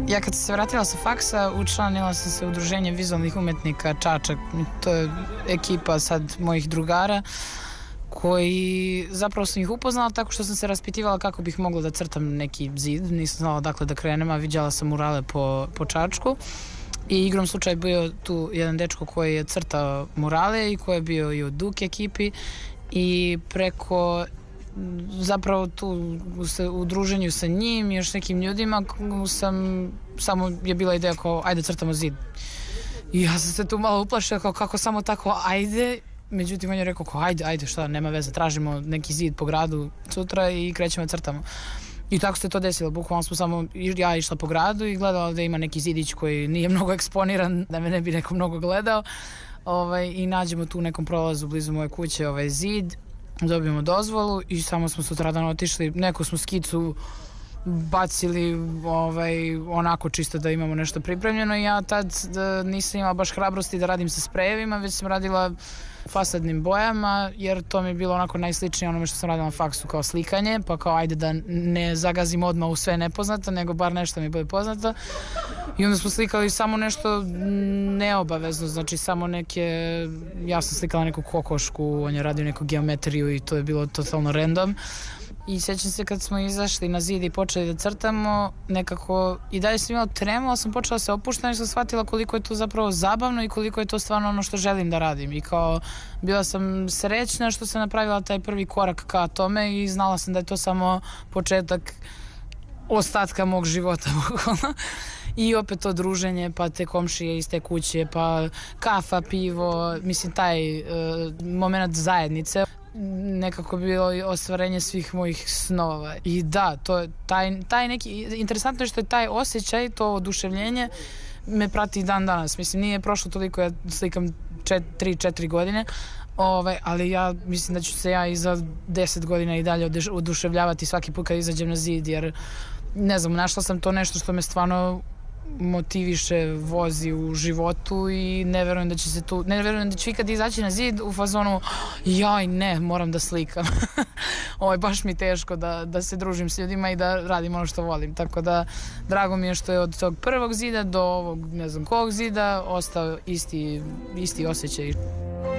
Ja kad sam se vratila sa faksa, učlanila sam se u Udruženje vizualnih umetnika Čačak. To je ekipa sad mojih drugara koji zapravo sam ih upoznala tako što sam se raspitivala kako bih mogla da crtam neki zid. Nisam znala dakle da krenem, a viđala sam murale po Čačku. I igrom slučaj bio tu jedan dečko koji je crtao murale i koji je bio i u Duk ekipi i preko zapravo tu u druženju sa njim i još nekim ljudima samo je bila ideja kao ajde crtamo zid. I ja sam se tu malo uplašila kao kako samo tako ajde, međutim on je rekao kao ajde šta, nema veze, tražimo neki zid po gradu sutra i krećemo crtamo. I tako se to desilo, bukvalno smo samo ja išla po gradu i gledala da ima neki zidić koji nije mnogo eksponiran, da me ne bi neko mnogo gledao, i nađemo tu u nekom prolazu blizu moje kuće zid, dobijemo dozvolu i samo smo sutradan otišli, neku smo skicu bacili onako čisto da imamo nešto pripremljeno i ja tad nisam imala baš hrabrosti da radim sa sprejevima, već sam radila fasadnim bojama, jer to mi je bilo onako najsličnije onome što sam radila na faksu kao slikanje, pa kao ajde da ne zagazim odmah u sve nepoznato, nego bar nešto mi bude poznato. I onda smo slikali samo nešto neobavezno, znači samo ja sam slikala neku kokošku, on je radio neku geometriju i to je bilo totalno random. I sjećam se kad smo izašli na zid i počeli da crtamo, nekako i dalje sam imala tremu, ali sam počela se opuštati i sam shvatila koliko je to zapravo zabavno i koliko je to stvarno ono što želim da radim. I kao bila sam srećna što sam napravila taj prvi korak ka tome i znala sam da je to samo početak ostatka mog života. I opet to druženje, pa te komšije iz te kuće, pa kafa, pivo, mislim taj moment zajednice. Nekako bilo i ostvarenje svih mojih snova. I da, to je taj neki, interesantno je što je taj osjećaj, to oduševljenje me prati i dan danas. Mislim, nije prošlo toliko, ja slikam 3-4 godine, ali ja mislim da ću se ja i za 10 godina i dalje oduševljavati svaki put kad izađem na zid, jer ne znam, našla sam to nešto što me stvarno motiviše, vozi u životu i ne verujem da ću ikad izaći na zid u fazonu jaj ne, moram da slikam. Baš mi teško da se družim s ljudima i da radim ono što volim, tako da drago mi je što je od tog prvog zida do ovog ne znam kog zida ostao isti osjećaj.